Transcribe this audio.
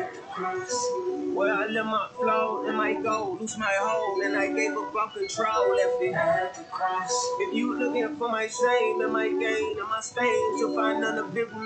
Where I let my flow and my go, lose my hold, and I gave up all control, left it at the cross. If you looking for my shame and my gain and my stains, you'll find none of it.